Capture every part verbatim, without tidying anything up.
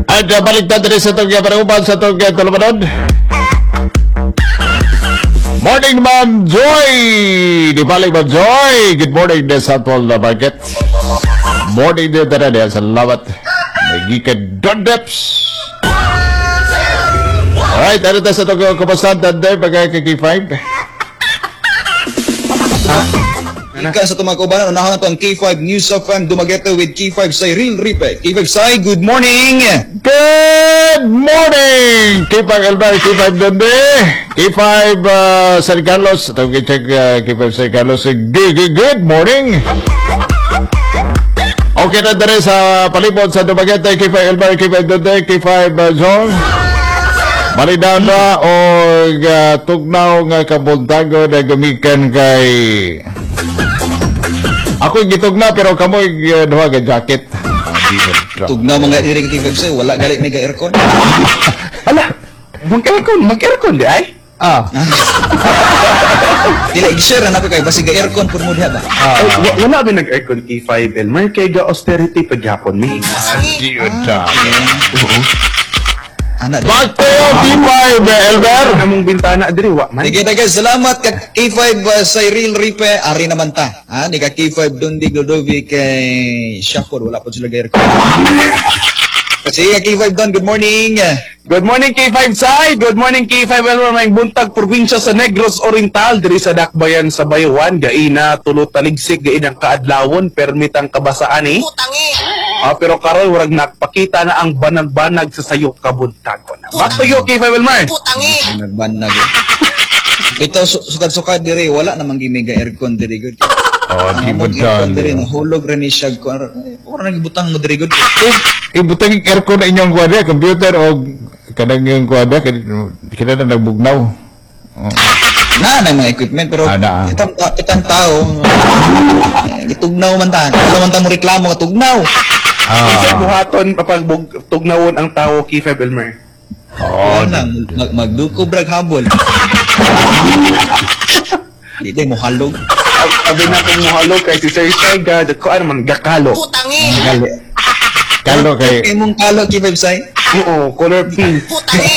At uh, balik na din sa itong panauban sa itong uh, tulumanod. Morning, Ma'am Joy! Di balik, Ma'am Joy! Good morning din sa Tol na Market. Morning din na rin. Salamat. Nagikan Dondeps. Alright, ano tayo sa itong kumasan Dondeps pagkaya kay K five? Ika sa tumakubanan, unahan na ito ang K five News of M Dumaguete with K five Say Real Ripe. K five Say, good morning! Good morning! K five Elbar, K five Donde, K five uh, San Carlos, ito check uh, K five San Carlos, good, good, good morning! Okay na dali sa palibot sa Dumaguete, K five Elbar, K five Donde, K five uh, Zone. Malinaw na o uh, tugnaw nga kabuntago na gamikan kay... Ako gitugna pero kamoy uh, duha ka jacket. Tugnaw mga diri K five Say, wala galit may ka-aircon. Ala, mag-aircon, mag-aircon di ay? Ah. Dili, i-share na ako kay basig ka-aircon por mo diha ba? Ah. Ay, wala ba nag-aircon K five Elmer? Kaya ga-austerity paghapon, may Diyoda. Ana, Back to you, K five, Elber. Namong bintana diri wa man. sige na guys, salamat ka K five uh, Say Real Ripe, ari naman ta. Ha, ni ka K five Dundi Glodovic kay Shakor, wala pa sila ka-aircon. Sige ka K five Don, good morning. Good morning K five Sai, good morning K five Elmer, may buntag probinsya sa Negros Oriental diri sa Dakbayan sa Bayawan, gaina tulot taligsik gain ang kaadlawon permit ang kabasaan ni. Ah, pero karon warag nakpakita na ang banag-banag sa sayo kabuntagon. Back to you K five Elmer. Nagbanag. Ito su- sukad-sukad diri, wala namang gimiga aircon diri good. Oh, di Mo ba aircon diri na hulog ra ni siya ko. Ora nagibutang mo diri good. Ibutang yung aircon na inyong kuwadra, computer o kanang yung kuwadra, kaya na nagbugnaw. Oh. Na na mga equipment pero Ah, na. itang itang tao eh, itugnaw man ta. Ano man ta mo reklamo nga tugnaw. Isa Ah. buhaton papagbog tugnawon ang tawo K five Elmer. Oh, na mag magduko brag habol. Di day mo halog. Sabi na kung muhalog kay si Sir Saiga, ko ano man gakalo. Kalo. Kalo kay... Kay mong kalo K five Say. Oo, color pink.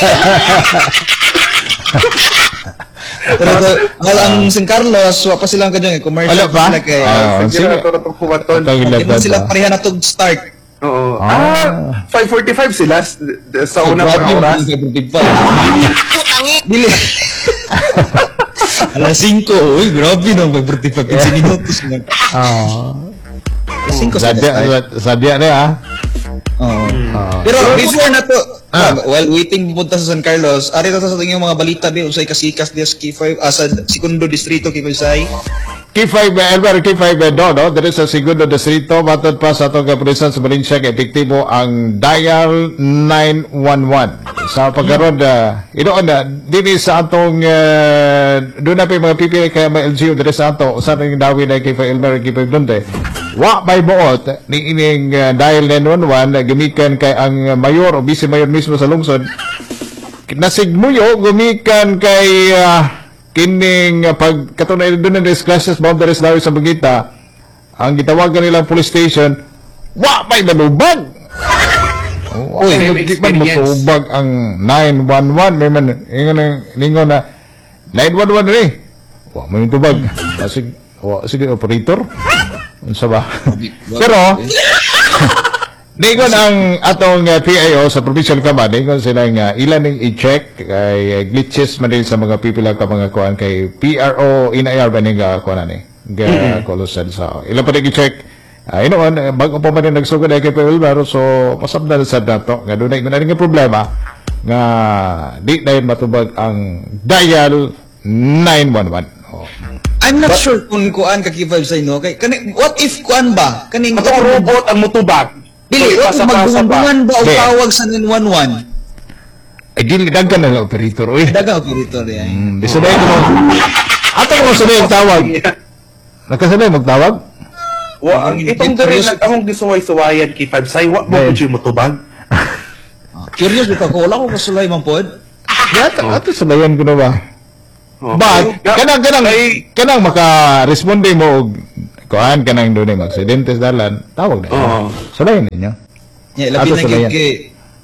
Pero to, wala ang San Carlos, wa pa silang kadyo commercial Wala pa? sila kay. Ah. Sige na to to kuwaton. Ito yung Di man labad sila ba? pareha na tog start. Oo. Ah. Ah, five forty-five sila s- d- sa una Grabe pa yung oras. Dili. Alas cinco, uy, grabe no, may forty-five minutos man. Ah. cinco sa Sadya, start. sadya na ah. Oo. Ah. Pero before na to, Ah. ah, while waiting pupunta sa San Carlos, ari ta sa tingin mga balita bi usay kasikas diya sa K five ah, sa segundo distrito K five Say. K five, Elber, K five, no, no? There is a segundo distrito, matod pa sa itong kapulisan sa Valencia, epektibo ang dial nine one one. Sa pagkaroon, uh, inoon na, dini sa atong, uh, doon na pa yung mga P P I kaya mga L G U, there sa ato, saan yung dawi na K five, Elber, K five, Donde. Wa may buot, ni ining uh, dial nine one one, uh, gamikan kay ang mayor o vice mayor mismo sa lungsod, nasigmuyo, gumikan kay, uh, kining uh, pag katunay doon ng classes boundaries daw sa Bagita, ang gitawagan nilang police station, wa may malubag. Oh, Uy, ay, may di man experience. matubag ang nine one one, may man ingon ningon na nine one one rin. Wa may tubag. Ah, sige, wa sige operator. Unsa ba? Pero ningon ang atong uh, P I O sa provincial command, ningon sila nga ilan ning i-check kay uh, glitches man din sa mga pipila ka mga kuan kay P R O in I R ba ning uh, kuan ani ga kolosan sa ilan pa ning i-check. Ay uh, noon uh, bago pa man din nagsugod ay kay Paul Baro, so masabdan sa dato nga dunay man nga problema nga di na matubag ang dial nine one one. Oh. I'm not sure kung kuan ka K five Say no kay kani what if kuan ba kaning Atong robot ang mutubag. dili what if magdungan ba o Di. tawag sa nine one one. Ay dili daghan na lang operator oy. Daga operator ay. Hmm, bisanay ko mo. Ato ko sanay ang tawag. Nakasanay magtawag? Wa ang itong diri nag among gisuway-suwayan K five Sai, wa mo Dahil. gyud mutubag. Curious bitaw ko wala ko kasulay man pod. Yata, ato sanayan ko na ba? Oh. But, Ga- kanang, kanang, Ay, kanang maka-responde mo og kuhaan ka nang doon ay mag-aksidente sa dalan, tawag na. Oo. Sanayin ninyo. Yeah, labi Ato na sila gyud yan. kay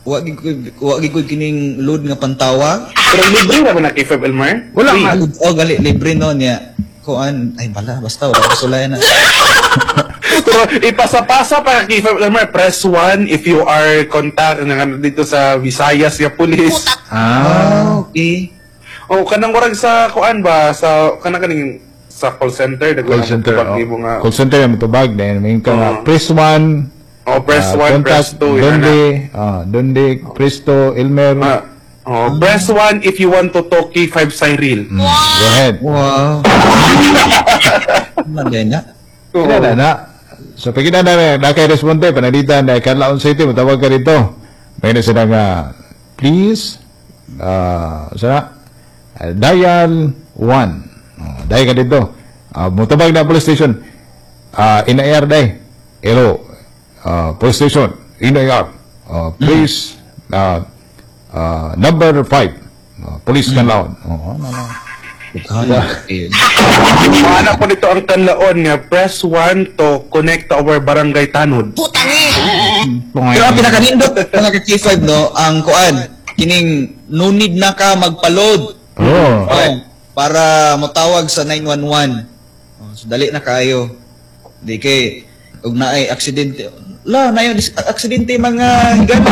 wa gid ko wa gid ko kining load nga pantawag. Pero libre naman na K five Elmer. Wala Free. nga. Oh, gali libre no niya. Kuan ay bala basta wala ko sulayan na. Pero ipasa-pasa pa K five Elmer. Press one if you are contact nga dito sa Visayas ya police. Ah, okay. O kanang warag sa kuan ba sa kanang kaning sa call center Call center. Oh. mo nga. Call center yung matubag. Then, may ka nga, Oo. press one. Oh, press ah, one, press contact two. yun na. Dondi. Ah, Dondi, Presto, Elmer. Ah, oh, press one if you want to talk K five Cyril. Mm, Go ahead. Wow. Nandiyan na. Oo. Kaya na na. So, pag ina na, na kay responde, panalitan na Carlaon City, matawag ka rito. May na sila nga, please, ah, sana, uh, dial one. Uh, dial ka dito. Uh, mutabag na police station. Uh, in-air day. Hello. Uh, police station. In-air. Uh, please, uh, uh, number five. Uh, police Carlaon. Oh, ano, ano. Okay. Maana po nito ang tanlaon nga press one to connect to our barangay Tanod. Pero ang pinakanindot mga ka K five no, ang kuan kining no need na ka magpa-load. Oh. Oh, para motawag sa nine one one. Oh, so dali na kayo. Di kay ug naay aksidente. La, na yun, aksidente mga higala.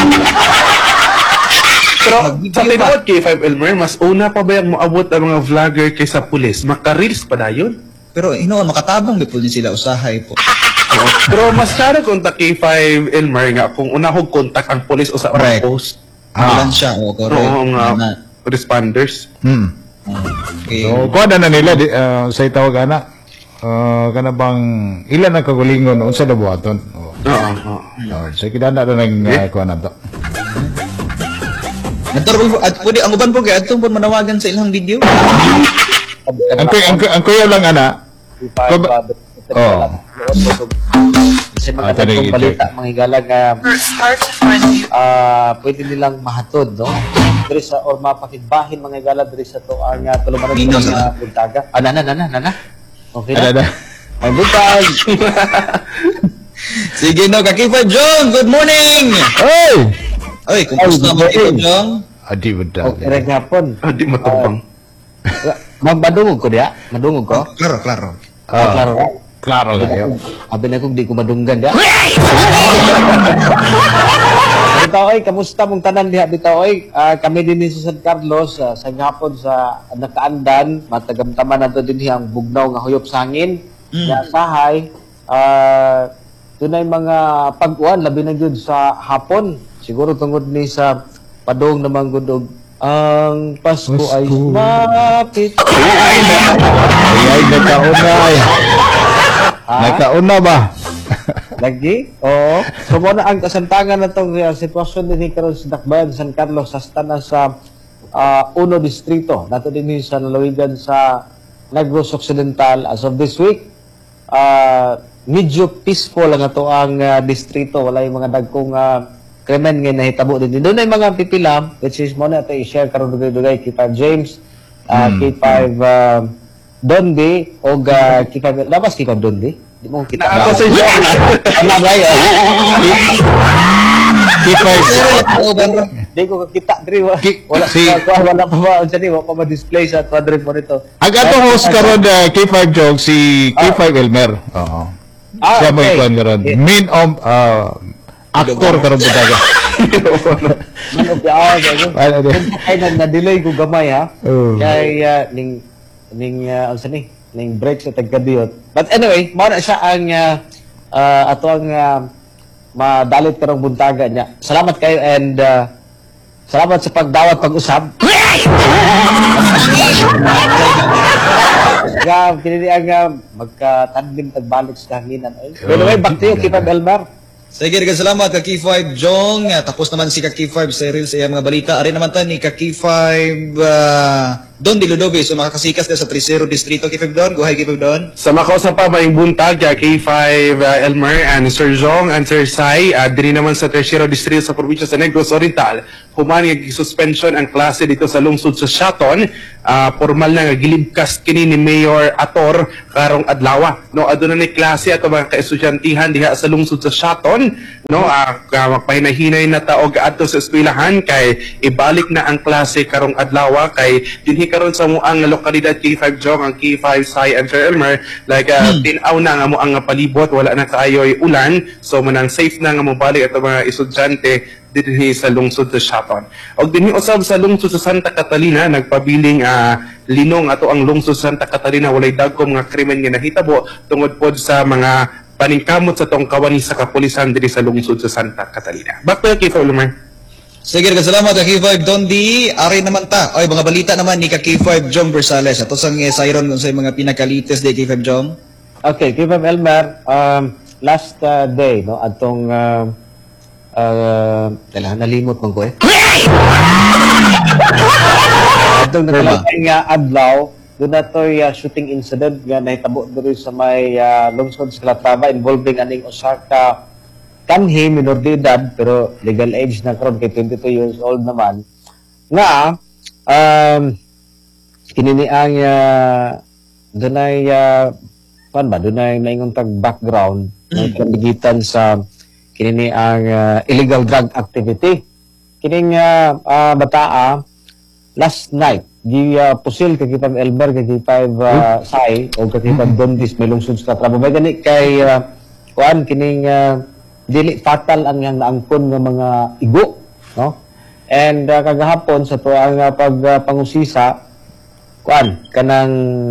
Pero sa tinuod K five Elmer, mas una pa ba yung moabot ang mga vlogger kaysa pulis? Maka-reels pa na yun? Pero hinoon makatabang bipod din sila usahay po. Oo. Pero mas kara kontak K five Elmer nga kung una hog kontak ang pulis o sa Correct. post. Ah. siya, oh, correct. Oo nga, Na, responders. Hmm. okay. So, kuha na na nila, di, uh, sa itawag ana, uh, kana bang, ilan ang kagulingon, unsa na buhaton? Oh. Oo. oo. Oh, so, kinana na ng uh, kuha na to. Nator po at pwede ang uban po kay adtong pud manawagan sa ilang video. Ang, kuy, ang, kuy- ang kuya lang, ana, Kub- oh. Kasi Ah, maganda tanong kong i-check. balita, mga higala nga ah pwede nilang mahatod, no? Diri sa, or mapakigbahin mga higala diri sa to ang uh, tulumanon Nino, ng sa- uh, buntaga. Ah, nana, nana, nana. Okay Ana na? na. Ang buntag! Sige no, ka K five Jong, good morning. Hey! Oy, kumusta Ay, mo good K five morning. Jong? Adi mo Okay rin hapon. Ah, di matubang. Mag madungog ko diya? Madungog ko? Klaro, klaro. Ah, klaro. Klaro kayo. Abi na kung di ko madunggan diya. Bitaw oy, kamusta mong tanan diha bitaw oy? Ah, kami din sa San Carlos ah, sa ngapon sa nakaandan, matagamtaman nato dinhi ang bugnaw nga huyop sa hangin. Ya sahay ah dunay mga pag-uwan labi na gyud sa hapon. Siguro tungod ni sa padong namang gudog ang Pasko, ay Pasko. mapit. Ay, ay, nagkauna ay. Nagkauna ba? Lagi? Oo. So, muna ang kasantangan na itong uh, sitwasyon din ni karon sa Dakbayan, San Carlos, sa stana sa uh, Uno Distrito. Nato din ni sa lalawigan sa Negros Occidental. As of this week, uh, medyo peaceful ang ito ang uh, distrito. Wala yung mga dagkong uh, krimen nga nahitabo din. Doon ay mga pipila, which is muna ito i-share karon dugay-dugay K five James, uh, K five uh, Dondi, o uh, K five, labas K five Dondi? Di mo kita. Naako sa iyo. Ano ba yan? K five. Oh, bro. Di ko kakita, Dri. Wala, Ki- wala, si- wala, wala pa ba? Unsa ni, wala pa ma-display sa quadrant mo nito. Ang atong host karon uh, K five Jog, si K five Elmer. Oo. Ah, Siya mo okay. ikuan karon. Yeah. Main of uh, actor karon butaga. Ano ba? Ah, ganun. Ano din? Ay, na- na-delay ko gamay, ha? Oo. Kaya, uh, ning, ning, uh, unsa ni? Ning break sa tagkadiyot. But anyway, mao na siya ang, uh, uh, ato ang, uh, madalit karong buntaga niya. Salamat kayo and, uh, salamat sa pagdawat pag-usab. Gab, kinili ang uh, magkatanding tagbalik sa hanginan. By the way, back to you, K five Elmar. Sige, daghang salamat ka K five Jong. Ah, Tapos naman si ka K five sa reels sa iyang mga balita. Ari naman ta ni ka K five uh, Don Di Ludovic. So makakasikas na sa Tresero Distrito. K five Don, go ahead K five Don. Sa makausa pa maing buntag kay K five uh, Elmer and Sir Jong and Sir Sai, uh, diri naman sa Tercero Distrito sa probinsya sa Negros Oriental, human nga suspension ang klase dito sa lungsod sa Shaton. Uh, formal na nga gilibkas kini ni Mayor Ator karong adlaw. No, aduna ni klase ato mga kaestudyantihan diha sa lungsod sa Shaton, no, uh, magpahinahinay na taog adto sa eskwelahan kay ibalik na ang klase karong adlaw kay dinhi karon sa mo ang lokalidad K five Jong, ang K five Sai and Sir Elmer, like uh, hmm. tinaw na nga mo ang palibot, wala na kaayoy ulan, so manang safe na nga mo balik ato mga estudyante dinhi sa lungsod sa Shaton. Og dinhi usab sa lungsod sa Santa Catalina nagpabiling uh, linong ato ang lungsod sa Santa Catalina, walay dagkong mga krimen nga nahitabo tungod pod sa mga paningkamot sa tong kawani sa kapulisan dinhi sa lungsod sa Santa Catalina. Back to K five Elmer. Sige, salamat ka K five Don Di. Ari naman ta. Oy, mga balita naman ni ka K five Jong Versales. Ato sang eh, Siron kung sa mga pinakalites di K five Jong. Okay, K five Elmer, um, last uh, day, no, atong uh, uh, tala, nalimot man ko eh. Atong nakalagay nga adlaw, doon na to'y uh, shooting incident nga nahitabo dito sa may uh, lungsod sa Calatrava involving aning Osaka kanhi, minor de edad, pero legal age na karon kay twenty-two years old naman, nga, um, kinini ang, uh, dunay, uh, pan ba, dunay naingon tag background, na kandigitan sa, kinini ang uh, illegal drug activity. Kining, uh, uh, bataa, last night, di uh, pusil kay K five Elmer, kay K five uh, Sai, o kay K five Dondis, may lungsod sa Calatrava. May gani kay, uh, kuan, kining, uh, dili fatal ang yang naangkon nga mga igo, no? And uh, kagahapon sa tuang uh, pagpangusisa, uh, kuan kanang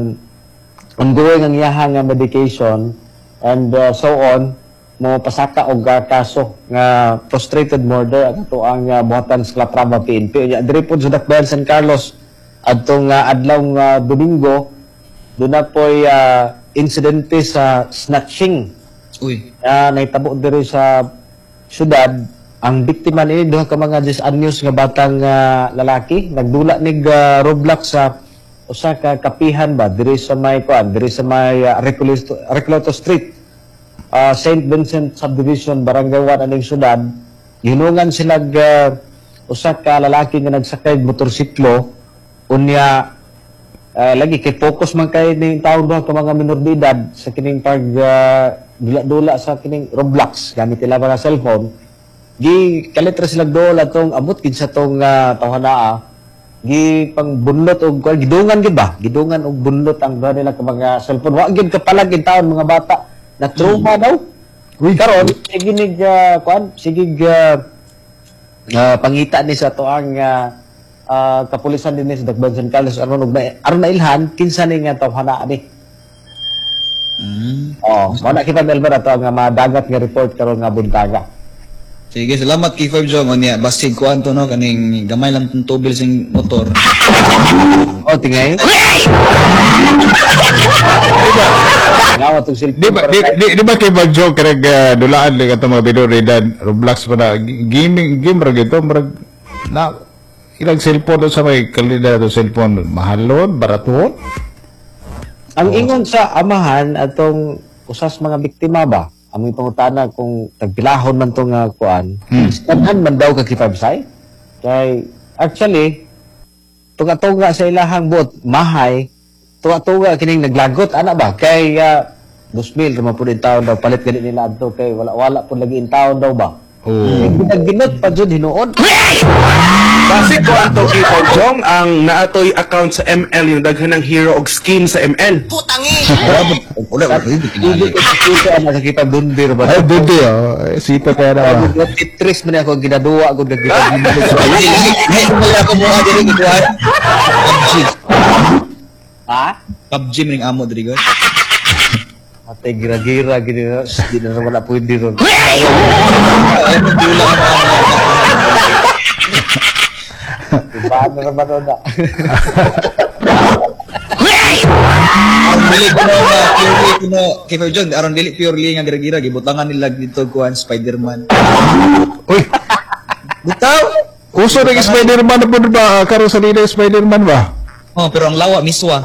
ongoing ang iyahang uh, medication and uh, so on, mo pasaka og uh, kaso nga frustrated murder at ito ang uh, buhatan sa Calatrava P N P. Diri pod sa Dakbayan San Carlos adtong uh, adlaw nga uh, Domingo, doon na po'y uh, insidente sa snatching. Uy. Uh, naitabo diri sa syudad. Ang biktima ni duha ka mga ten anyos nga batang uh, lalaki nagdula nig uh, Roblox sa usa ka kapihan ba diri sa may kuan, diri sa may uh, Recoleto, Recoleto Street, uh, Saint Vincent Subdivision, Barangay one aning syudad. Hinungan sila uh, usa ka lalaki nga nagsakay motorsiklo unya. Uh, lagi kay focus man kay ning taon duha ka mga minor de edad sa kining pag uh, dula-dula sa kining Roblox gamit nila mga cellphone. Gi kalitra sila dol atong abot kinsa tong uh, tawhanaa. Gi pang bunlot og kuan gidungan gid ba? Gidungan og bunlot ang duha nila ka mga cellphone. Wa gid kapalag in taon mga bata na trauma daw. Uy karon sige nig uh, kuan sige uh, uh, pangita ni sa toang uh, uh, kapulisan din sa Dakbayan San Carlos aron og aron na ilhan kinsa ni nga tawhanaa ni. Mm. Oh, wala kita Melber ato nga madagat nga report karon nga buntaga. Sige, salamat K five Jong. Unya, basig ko anto no kaning gamay lang tong tubil sing motor. Oh, tingay. Ngawa tong cellphone. Di ba di, di, di ba kay Bagjo karag uh, dulaan lang ato mga binoridad Roblox pa na gaming game ra gito marag na ilang cellphone sa may kalidad to cellphone mahalon baraton. Ang ingon sa amahan atong usas mga biktima ba, among pangutana kung tagpilahon man tong uh, kuan, hmm. Skanhan man daw ka kipabsay. Kay actually tunga-tunga sa ilahang buot mahay, tunga-tunga kining naglagot ana ba kay uh, two thousand rama pud in taon daw palit gani nila adto kay wala wala pud lagi in taon daw ba. Oh. Ginag-ginot pa jud hinuon. Base ko ang K five Jong ang naatoy account sa M L yung daghan ng hero og skin sa M L. Putangi. Wala wala hindi Hindi ko kita ana sa kita dundir ba. Ay dundi oh, sita kaya na. Ako itris man ako ginaduwa gud gid kita. Hey, wala ko mo diri gid ha. Ha? P U B G ning amo diri gid. Ate gira-gira gid di na wala pwede ron. Ay mo dula ka. Paano naman o na? Aron dili ko na purely ko no K five Jong, aron dili purely nga gira-gira gibutangan nila dito kuan Spider-Man. Uy, Bitaw. uso ning Spider-Man na pud ba karon sa lina Spider-Man ba? Oh, pero ang lawa miswa.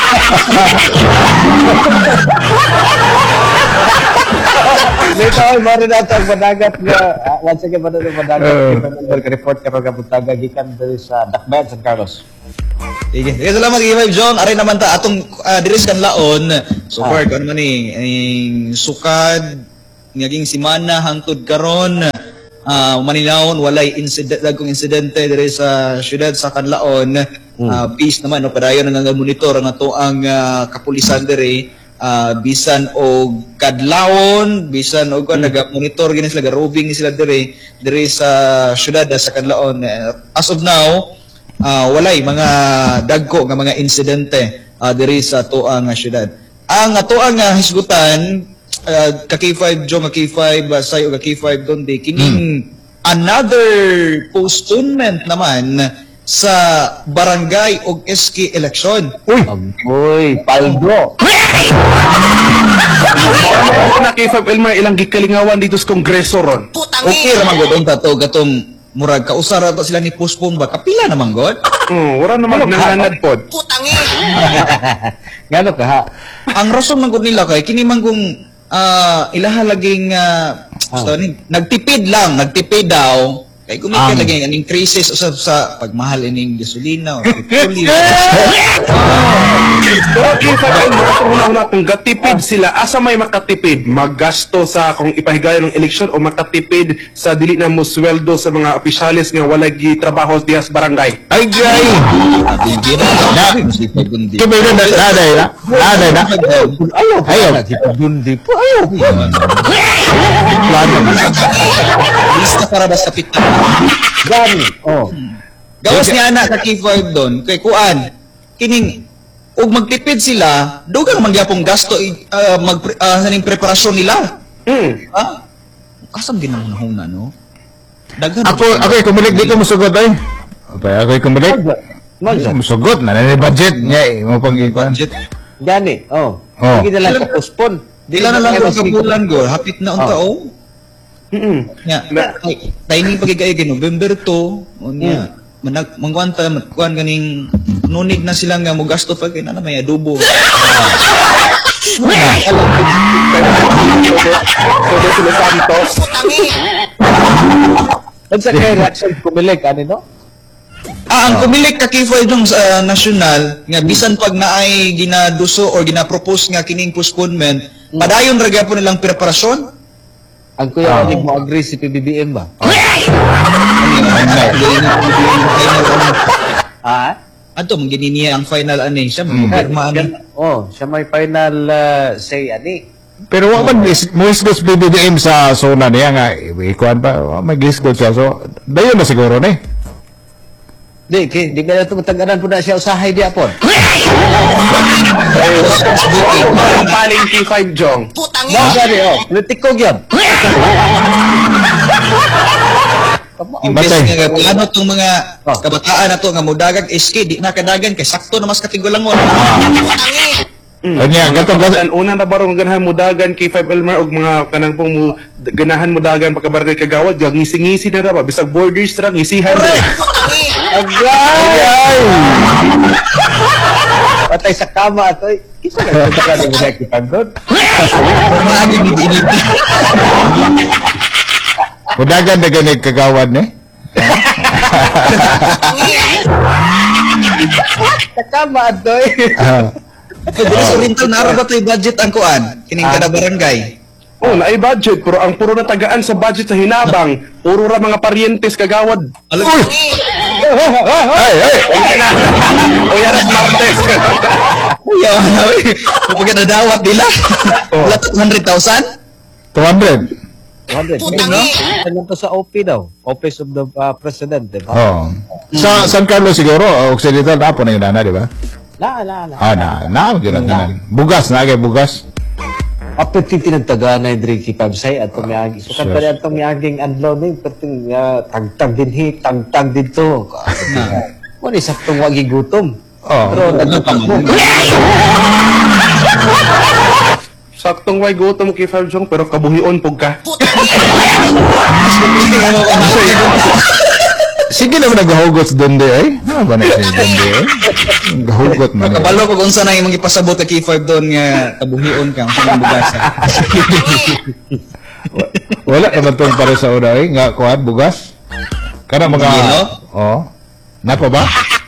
Dito ay maro na ito ang madagat nga. ah, Once again, maro na madagat. Uh, report ka mga buntaga gikan diri sa Dakbayan, San Carlos. Sige. Sige, salamat kay Five Jong. Ari naman ta atong uh, diris kan laon. So far kung ano man ni ang sukad ngaging simana hangtod karon uh, maninawon walay incident dagkong insidente diri sa syudad sa Kanlaon. Uh, peace naman no padayon nga monitor ang ato ang uh, kapulisan diri uh, bisan og kadlawon bisan og mm. naga-monitor gini sila roving ni sila diri diri sa syudad sa Kanlaon. Uh, as of now uh, walay mga dagko nga mga insidente uh, diri sa ato ang uh, syudad. Ang ato ang uh, hisgutan uh, ka K five Jong, ka K five uh, sayo ka K five Dondi kining hmm. another postponement naman sa barangay og S K election. Uy! Uy, paldo! Na K five Elmer ilang gikalingawan dito sa kongreso ron. Okay ra man gud unta to gatong murag kausara to sila ni postpone ba kapila naman god. Hmm, wala naman nananad pod. Ngano ka ha? Ang rason man gud nila kay kini man kung uh, ilaha laging uh, Ah. ni, nagtipid lang, nagtipid daw. Kay kumikita Ang- lagi ang increases usab sa pagmahal ining gasolina o petrolyo. Pero K five Elmer, ito una-una kung gatipid sila, asa may makatipid? Maggasto sa kung ipahigayon ng eleksyon o makatipid sa dili na mo sweldo sa mga opisyalis nga walay gitrabaho diha sa barangay? Ay, ay! Hindi na Na- si Pagundi. Kaya na, naday na, naday na. Ayaw pa Ayaw. na, si Pagundi po. Ayaw pa. Lista para ba sa pitan. Gani. Oh. Gawas niya anak ka K five doon kay kuan kining ug magtipid sila dugang man gyapong gasto uh, mag uh, saning preparasyon nila. Hmm. Ha? Kasam ginahon na no. Daghan Ako, ako yung kumilig dito musugot ay. Okay, ako yung kumilig. Magsa. Musugot, na na budget niya eh. Mo pang ikuan. budget. Gani. Oh. Oh. Sige na lang postpone. Dila na lang ang kabulan go, hapit na unta oh. Mm-mm. Nya, ay tayong pagigay kay November two, unya. Manag mangwanta kuan ganing nunig na sila nga mo gasto pa kay na may adobo. Todo sila Santos. Unsa kay reaction kumilig ani no? Ah, ang kumilik ka K five dong sa national nga bisan pag naay ginaduso or ginapropose nga kining postponement, padayon ra gyapon nilang preparasyon. Ang kuya ani mo agree si P B B M ba? Ah? Ato mong gininiya ang final ani siya magpirma ani. Oh, siya may final uh, say ani. Pero wa man is mo is B B B M sa zona niya nga ikuan pa, wa may gisgot siya. So, dayon na siguro ni. Di, kay, di ka na itong taganan po na siya usahay di apon. Ang paling K five Jong. Mo gani oh, politiko gyud. Imbes Batay. nga plano tong mga Oh. kabataan na to nga mudagan S K di na kadagan kay sakto na mas katigulangon. Kanya gato gato. Ang una na barong ganahan mo dagan K five Elmer og mga kanang pong mo ganahan mo dagan pagkabarangay kagawad gag ngisi-ngisi na ra ba bisag borders ra ngisihan ra. Agay! Patay sa kama ato. Kisa ka ka ni mo nakikipagod. Maagi ni dinit. Mudagan na ganig kagawad ni. Sa kama ato. Ah. Dili sa oriental naro ba toy budget ang kuan kining kada barangay. Oh, naay budget pero ang puro na tagaan sa budget sa hinabang, puro ra mga paryentes kagawad. Alam Uy! Ay, ay! O yan ang Martes. Kuya, kapag nadawat nila, wala two hundred thousand? two hundred. Putang no? Ano to sa O P daw? Office of the uh, President, di ba? Oh. Sa San Carlos siguro, o Occidental na po na yun na, di ba? La, la, la. Ah, na, na, yun na. Bugas, na, kay bugas. Apetit tinagtaga na yung drinky pabsay at tumiagi. So, kanta rin itong miaging anlaw na yung pating uh, tagtag din hi, tagtag dito. Wala saktong wagi gutom. Oh. Pero nagtatakbo. Saktong way gutom kay five Jong pero kabuhion pug ka. Si Sige naman naghugot sa Donde eh. Ano ba na siya Donde eh? Naghugot man eh. Kabalo ko kung saan na imong ipasabot ka K five doon nga kabuhion ka kung saan bugas. Wala naman tong para sa una eh. Nga kuhan, bugas. Kana mga... Yelo? Oo. Napa ba?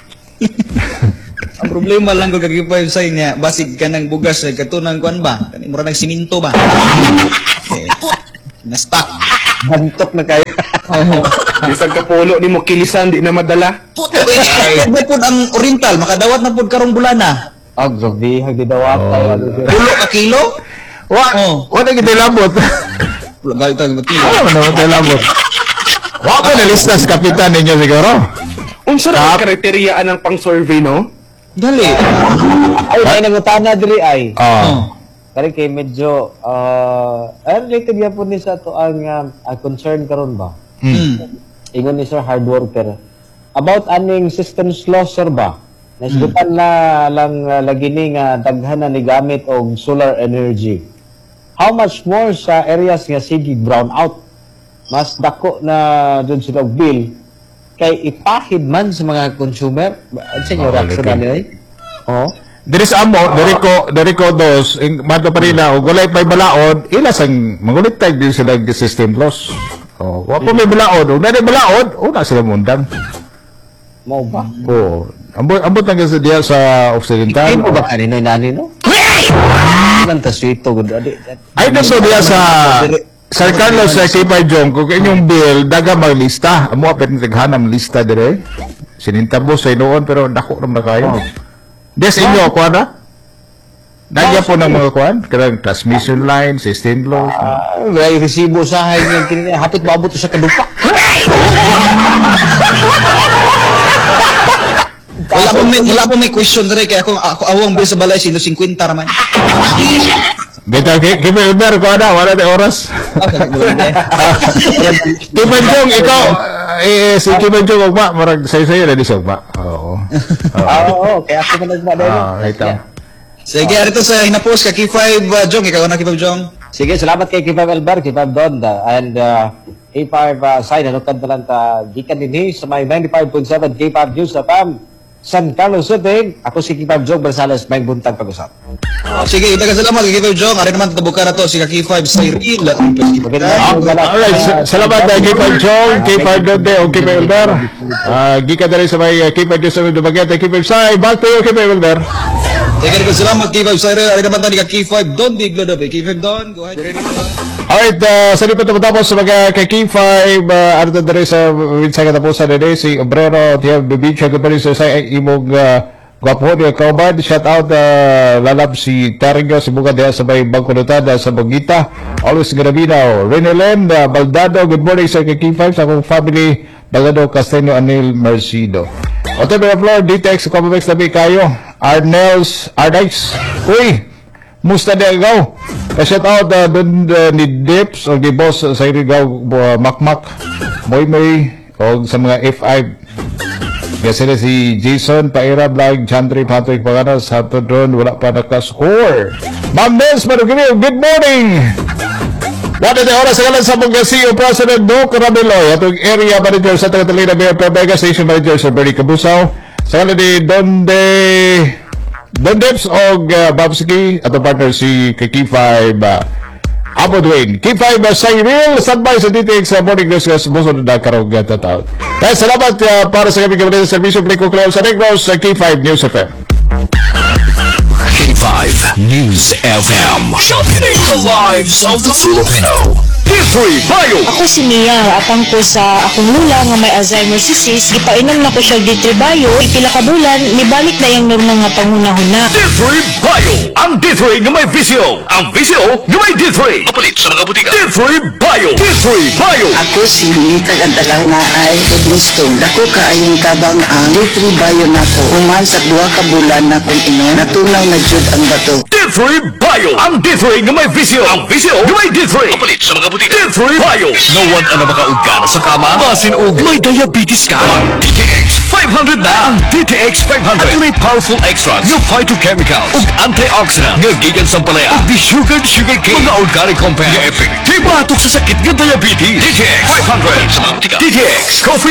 Ang problema lang ko kag K five sa niya, basig ka ng bugas ay katunang kuan ba? Kani mura nag siminto ba? Eh, na-stuck. Bantok na kayo. Oo. Bisag kapulo ni mo kilisan, di na madala. Ay, may pud ang oriental, makadawat na pud karong bulana. Ah, grabe, hagdidawat Oh. tayo. ano, sir. Pulo ka kilo? Wa, Oh. wala kita labot. Pulo galit tayo mati. Ano naman tayo labot? Wa ko na lista sa kapitan ninyo siguro. Unsa ra ang kriteryaan ng pang-survey, no? Dali. Ay, may nangutana diri ay. Oo. Oh. Kaya kay medyo, uh, ay, related yan po ni sa to ang uh, ang concern karon ba? Hmm. Ingon ni Sir hard worker. About aning systems loss, sir ba? Nasgutan na lang uh, lagi ni nga daghan na ni gamit og solar energy. How much more sa areas nga sige brown out? Mas dako na dun sila og bill kay ipahid man sa mga consumer. Ano sa inyo Oh, reaction okay. na nila? Oh. Diri sa amo, diri ko, diri ko dos, ing mato pa rin na, ug walay pa'y balaod, ila sang mangulit tayo din sila ng system loss. Oh, wa pa may balaod, ug na balaod, una sila mundang. Mo ba? Oo. Ambot ambot lang sa diya sa Occidental. Ay mo ba kanino nani no? Nanta suito gud adi. Ay na so diya sa Sir Carlos sa Kipay Jong, kung inyong bill, daga mag lista. Amo apit ni taghanam lista dire. Sinintabo sa inoon pero dako naman na kayo. Des inyo ko na? Nagya po ng mga kuan, karang transmission line, system loss. Ah, may resibo sa hay nga kini hapit maabot sa kadupa. Wala po may wala po may question dire kay ako ako awang bill sa balay sino fifty raman. Beta Kipay Uber ko na, wala na oras. Kipay Jong, ikaw, eh, si Kipay Jong, ugma, marag sayo-sayo na di siya ugma. Oo. Ah, oo, kaya ako man nagba dahil. Ah, ito. Sige, arito sa hinapos ka K five uh, Jong, ikaw na K five Jong. Sige, salamat kay K five Albert, K five Donda, and uh, K five uh, sign, hanukad na lang ta, gikan din sa may ninety-five point seven K five News sa P A M, San Carlos City. Ako si K five Jong Barsales, may buntag pag-usap. Sige, itaga salamat kay K five Jong. Ari naman tatabukan na to si K five Cyril. Alright, sa- salamat na Kipay Jong, Kipay Donde, o Kipay Uber. Ah, gikan na rin sa may uh, Kipay Diyos sa Dumagat, Kipay Sai, back to you, Kipay Uber. Sige, rin salamat K five Cyril. Ari naman to ni K five Don Big Lodo. K five Don, go ahead. Alright, uh, sa lipat na matapos sa mga kay K five, uh, ano na rin sa winsay katapusan na rin, si Obrero, Tiago Beach, ang kapalin sa sa imong uh, gwapo niya kaubad. Shout out, uh, lalab si Taringo, si Buga diya sa may Bangkunutada sa Bogita. Always Garabinaw. Renelen, uh, Baldado, good morning sa kay K five, sa akong family, Bagado, Castello, Anil, Mercido. O tayo na floor, D T X, Comamex na kayo. Arnels, Arnice, uy, musta di agaw? Pa-shout out uh, dun uh, ni Dips o ni Boss uh, sa irigaw uh, Makmak, Moy Moy o sa mga F five. Kaya sila si Jason, Paira, Blag, Chandri, Patrick, Paganas, Santo Drone, wala pa nakascore. Ma'am Nels, Marugiliw, good morning! Wala na oras sa kalan sa mga C E O President Doc Rabiloy, atong area manager sa Tagatalina, Mayor Pemega, Station Manager sa Bernie Cabusaw, sa kalan ni Donde Don Deps o uh, Babsky at ang partner si K five uh, Apo Dwayne. K five uh, Cyril, standby sa D T X sa Morning News kasi muso na karong gatataw. Kaya salamat uh, para sa kami kamalita sa servisyo Plico Cleo sa Negros sa K five News F M. K five News F M. Championing the lives of the Filipino. P three Bio. Ako si Mia, atang ko sa akong lula nga may Alzheimer's disease. Gipainom na ko siya D three Bio. Pila ka bulan, nibalik na yung normal nga pangunahuna. D three Bio. Ang D three nga may visyo. Ang visyo nga may D three. Kapalit sa mga butika. D three Bio. D three Bio. Ako si Nita Gandalaw na ay Edmistong. Dako ka ayong tabang ang D three Bio na ko. Human sa duha ka bulan na kung ino, natunaw na jud ang bato. D three Bio. Ang D three nga may visyo. Ang visyo nga may D three. Kapalit sa mga butika. D three Bio. No one ang makaugana sa kama. Basin og may diabetes ka. D T X five hundred na. Ang D T X five hundred. At may powerful extracts ng phytochemicals ug antioxidant nga gikan sa palaya ug di sugar sugar cane. Mga organic compound nga effective batok sa sakit nga diabetes. D T X five hundred sa mga butika. D T X Coffee